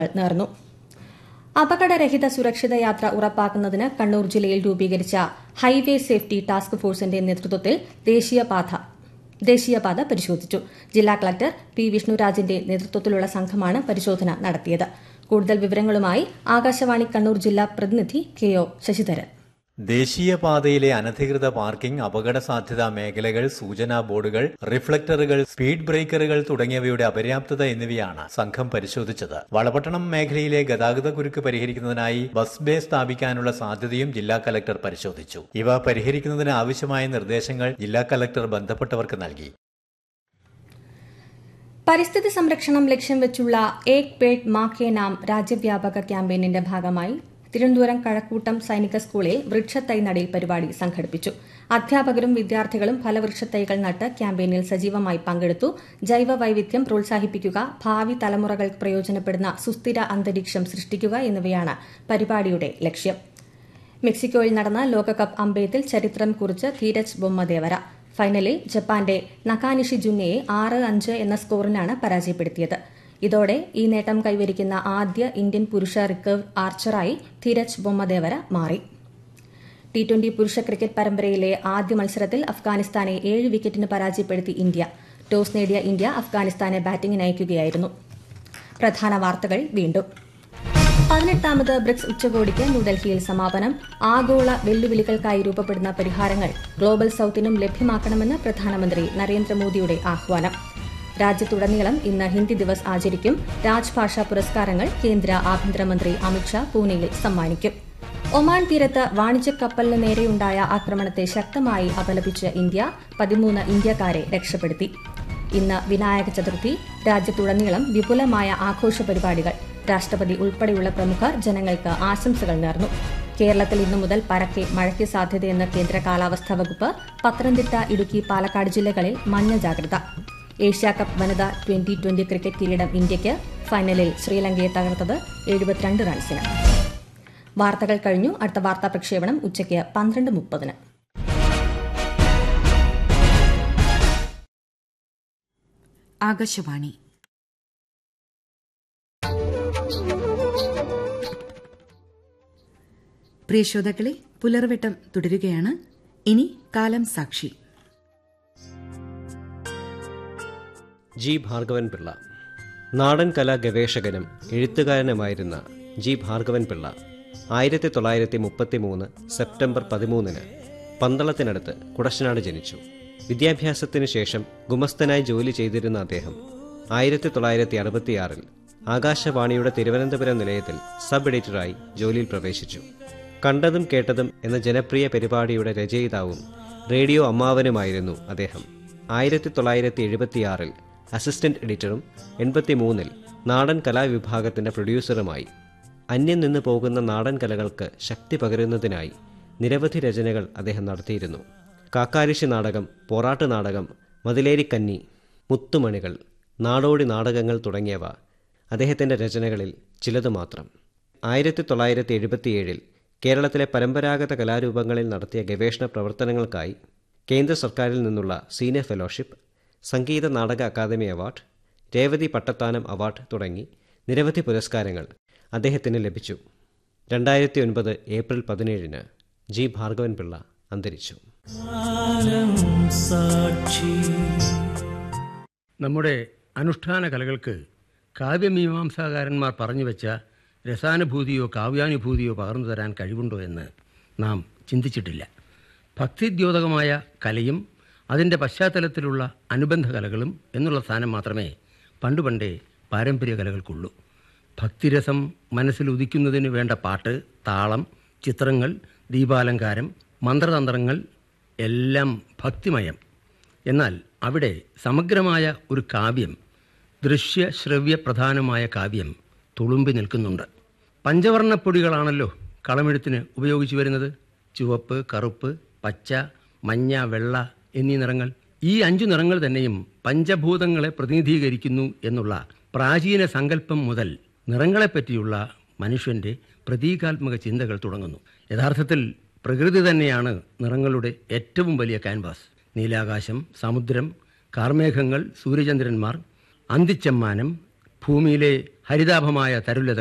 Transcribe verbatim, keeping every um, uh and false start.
നേർന്നു. അപകടരഹിത സുരക്ഷിത യാത്ര ഉറപ്പാക്കുന്നതിന് കണ്ണൂർ ജില്ലയിൽ രൂപീകരിച്ച ഹൈവേ സേഫ്റ്റി ടാസ്ക് ഫോഴ്സിന്റെ നേതൃത്വത്തിൽ ദേശീയപാത ദേശീയപാത പരിശോധിച്ചു. ജില്ലാ കളക്ടർ പി വിഷ്ണുരാജിന്റെ നേതൃത്വത്തിലുള്ള സംഘമാണ് പരിശോധന നടത്തിയത്. കൂടുതൽ വിവരങ്ങളുമായി ആകാശവാണി കണ്ണൂർ ജില്ലാ പ്രതിനിധി കെ ഒ ശശിധരൻ. ദേശീയപാതയിലെ അനധികൃത പാർക്കിംഗ്, അപകട സാധ്യതാ മേഖലകൾ, സൂചനാ ബോർഡുകൾ, റിഫ്ലക്ടറുകൾ, സ്പീഡ് ബ്രേക്കറുകൾ തുടങ്ങിയവയുടെ അപര്യാപ്തത എന്നിവയാണ് സംഘം പരിശോധിച്ചത്. വളപട്ടണം മേഖലയിലെ ഗതാഗത കുരുക്ക് പരിഹരിക്കുന്നതിനായി ബസ് ബേ സ്ഥാപിക്കാനുള്ള സാധ്യതയും ജില്ലാ കലക്ടർ പരിശോധിച്ചു. ഇവ പരിഹരിക്കുന്നതിന് ആവശ്യമായ നിർദ്ദേശങ്ങൾ ജില്ലാ കലക്ടർ ബന്ധപ്പെട്ടവർക്ക് നൽകി. പരിസ്ഥിതി സംരക്ഷണം ലക്ഷ്യം വെച്ചുള്ള ഏക് പേഡ് മാ കെ നാം രാജ്യവ്യാപക ക്യാമ്പയിനിന്റെ ഭാഗമായി തിരുവനന്തപുരം കഴക്കൂട്ടം സൈനിക സ്കൂളിൽ വൃക്ഷത്തൈ നടീൽ പരിപാടി സംഘടിപ്പിച്ചു. അധ്യാപകരും വിദ്യാർത്ഥികളും ഫലവൃക്ഷത്തൈകൾ നട്ട് ക്യാമ്പയിനിൽ സജീവമായി പങ്കെടുത്തു. ജൈവ വൈവിധ്യം പ്രോത്സാഹിപ്പിക്കുക, ഭാവി തലമുറകൾക്ക് പ്രയോജനപ്പെടുന്ന സുസ്ഥിര അന്തരീക്ഷം സൃഷ്ടിക്കുക എന്നിവയാണ് പരിപാടിയുടെ ലക്ഷ്യം. മെക്സിക്കോയിൽ നടന്ന ലോകകപ്പ് അമ്പെയ്ത്തിൽ ചരിത്രം കുറിച്ച് ധീരജ് ബൊമ്മദേവര. ഫൈനലിൽ ജപ്പാന്റെ നകാനിഷി ജുന്നയെ ആറ് അഞ്ച് എന്ന സ്കോറിനാണ് പരാജയപ്പെടുത്തിയത്. ഇതോടെ ഈ നേട്ടം കൈവരിക്കുന്ന ആദ്യ ഇന്ത്യൻ പുരുഷ റിക്കർവ് ആർച്ചറായി ധീരജ് ബൊമ്മദേവര മാറി. ടി ട്വന്റി പുരുഷ ക്രിക്കറ്റ് പരമ്പരയിലെ ആദ്യ മത്സരത്തിൽ അഫ്ഗാനിസ്ഥാനെ ഏഴ് വിക്കറ്റിന് പരാജയപ്പെടുത്തി ഇന്ത്യ. ടോസ് നേടിയ ഇന്ത്യ അഫ്ഗാനിസ്ഥാനെ ബാറ്റിംഗിന് അയക്കുകയായിരുന്നു. പ്രധാന വാർത്തകൾ വീണ്ടും. പതിനെട്ടാമത് ബ്രിക്സ് ഉച്ചകോടിക്ക് ന്യൂഡൽഹിയിൽ സമാപനം. ആഗോള വെല്ലുവിളികൾക്കായി രൂപപ്പെടുന്ന പരിഹാരങ്ങൾ ഗ്ലോബൽ സൌത്തിനും ലഭ്യമാക്കണമെന്ന് പ്രധാനമന്ത്രി നരേന്ദ്രമോദിയുടെ ആഹ്വാനം. രാജ്യത്തുടനീളം ഇന്ന് ഹിന്ദി ദിവസ് ആചരിക്കും. രാജ്ഭാഷാ പുരസ്കാരങ്ങൾ കേന്ദ്ര ആഭ്യന്തരമന്ത്രി അമിത്ഷാ പൂനെയിൽ സമ്മാനിക്കും. ഒമാൻ തീരത്ത് വാണിജ്യ കപ്പലിന് നേരെയുണ്ടായ ആക്രമണത്തെ ശക്തമായി അപലപിച്ച് ഇന്ത്യ പതിമൂന്ന് ഇന്ത്യക്കാരെ രക്ഷപ്പെടുത്തി. ഇന്ന് വിനായക ചതുർത്ഥി. രാജ്യത്തുടനീളം വിപുലമായ ആഘോഷ പരിപാടികൾ. രാഷ്ട്രപതി ഉൾപ്പെടെയുള്ള പ്രമുഖർ ജനങ്ങൾക്ക് ആശംസകൾ നേർന്നു. കേരളത്തിൽ ഇന്നു മുതൽ പരക്കെ മഴയ്ക്ക് സാധ്യതയെന്ന് കേന്ദ്ര കാലാവസ്ഥാ വകുപ്പ്. പത്തനംതിട്ട, ഇടുക്കി, പാലക്കാട് ജില്ലകളിൽ മഞ്ഞ ജാഗ്രത. ഏഷ്യാകപ്പ് വനിതാ ട്വന്റി ട്വന്റി ക്രിക്കറ്റ് കിരീടം ഇന്ത്യയ്ക്ക്. ഫൈനലിൽ ശ്രീലങ്കയെ തകർത്തത് എഴുപത്തിരണ്ട് റൺസിന്. വാർത്തകൾ കഴിഞ്ഞു. അടുത്ത വാർത്താ പ്രക്ഷേപണം ഉച്ചയ്ക്ക് പന്ത്രണ്ട് മുപ്പതിന്. ആകാശവാണി. പ്രിയ ശ്രോതാക്കളെ, പുലർവെട്ടം തുടരുകയാണ്. ഇനി കാലം സാക്ഷി. ജി ഭാർഗവൻ പിള്ള. നാടൻ കലാ ഗവേഷകനും എഴുത്തുകാരനുമായിരുന്ന ജി ഭാർഗവൻ പിള്ള ആയിരത്തി തൊള്ളായിരത്തി മുപ്പത്തി മൂന്ന് സെപ്റ്റംബർ പതിമൂന്നിന് പന്തളത്തിനടുത്ത് കുടശനാട് ജനിച്ചു. വിദ്യാഭ്യാസത്തിനു ശേഷം ഗുമസ്തനായി ജോലി ചെയ്തിരുന്ന അദ്ദേഹം ആയിരത്തി തൊള്ളായിരത്തി അറുപത്തിയാറിൽ ആകാശവാണിയുടെ തിരുവനന്തപുരം നിലയത്തിൽ സബ് എഡിറ്ററായി ജോലിയിൽ പ്രവേശിച്ചു. കണ്ടതും കേട്ടതും എന്ന ജനപ്രിയ പരിപാടിയുടെ രചയിതാവും റേഡിയോ അമ്മാവനുമായിരുന്നു അദ്ദേഹം. ആയിരത്തി തൊള്ളായിരത്തി എഴുപത്തിയാറിൽ അസിസ്റ്റന്റ് എഡിറ്ററും എൺപത്തിമൂന്നിൽ നാടൻ കലാവിഭാഗത്തിന്റെ പ്രൊഡ്യൂസറുമായി. അന്യം നിന്ന് പോകുന്ന നാടൻ കലകൾക്ക് ശക്തി പകരുന്നതിനായി നിരവധി രചനകൾ അദ്ദേഹം നടത്തിയിരുന്നു. കാക്കാരിശി നാടകം, പോറാട്ട് നാടകം, മതിലേരിക്കന്നി, മുത്തുമണികൾ, നാടോടി നാടകങ്ങൾ തുടങ്ങിയവ അദ്ദേഹത്തിൻ്റെ രചനകളിൽ ചിലതു മാത്രം. ആയിരത്തി തൊള്ളായിരത്തി എഴുപത്തിയേഴിൽ കേരളത്തിലെ പരമ്പരാഗത കലാരൂപങ്ങളിൽ നടത്തിയ ഗവേഷണ പ്രവർത്തനങ്ങൾക്കായി കേന്ദ്ര സർക്കാരിൽ നിന്നുള്ള senior fellowship, Sangeetha Nataka academy award, Revathi Pattathanam award തുടങ്ങി നിരവധി പുരസ്കാരങ്ങൾ അദ്ദേഹത്തിന് ലഭിച്ചു. രണ്ടായിരത്തി ഒൻപത് ഏപ്രിൽ പതിനേഴിന് ജി ഭാർഗവൻ പിള്ള അന്തരിച്ചു. നമ്മുടെ അനുഷ്ഠാന കലകൾക്ക് കാവ്യമീമാംസാകാരന്മാർ പറഞ്ഞു വെച്ച രസാനുഭൂതിയോ കാവ്യാനുഭൂതിയോ പകർന്നു തരാൻ കഴിവുണ്ടോ എന്ന് നാം ചിന്തിച്ചിട്ടില്ല. ഭക്തിദ്യോതകമായ കലയും അതിൻ്റെ പശ്ചാത്തലത്തിലുള്ള അനുബന്ധ കലകളും എന്നുള്ള സ്ഥാനം മാത്രമേ പണ്ടുപണ്ടേ പാരമ്പര്യ കലകൾക്കുള്ളൂ. ഭക്തിരസം മനസ്സിൽ ഉദിക്കുന്നതിന് വേണ്ട പാട്ട്, താളം, ചിത്രങ്ങൾ, ദീപാലങ്കാരം, മന്ത്രതന്ത്രങ്ങൾ എല്ലാം ഭക്തിമയം. എന്നാൽ അവിടെ സമഗ്രമായ ഒരു കാവ്യം, ദൃശ്യ ശ്രവ്യ പ്രധാനമായ കാവ്യം തുളുമ്പി നിൽക്കുന്നുണ്ട്. പഞ്ചവർണ്ണപ്പൊടികളാണല്ലോ കളമെഴുത്തിന് ഉപയോഗിച്ചു വരുന്നത്. ചുവപ്പ്, കറുപ്പ്, പച്ച, മഞ്ഞ, വെള്ള എന്നീ നിറങ്ങൾ. ഈ അഞ്ചു നിറങ്ങൾ തന്നെയും പഞ്ചഭൂതങ്ങളെ പ്രതിനിധീകരിക്കുന്നു എന്നുള്ള പ്രാചീന സങ്കല്പം മുതൽ നിറങ്ങളെപ്പറ്റിയുള്ള മനുഷ്യൻ്റെ പ്രതീകാത്മക ചിന്തകൾ തുടങ്ങുന്നു. യഥാർത്ഥത്തിൽ പ്രകൃതി തന്നെയാണ് നിറങ്ങളുടെ ഏറ്റവും വലിയ ക്യാൻവാസ്. നീലാകാശം, സമുദ്രം, കാർമേഘങ്ങൾ, സൂര്യചന്ദ്രന്മാർ, അന്തിച്ചമ്മാനം, ഭൂമിയിലെ ഹരിതാഭമായ തരുലത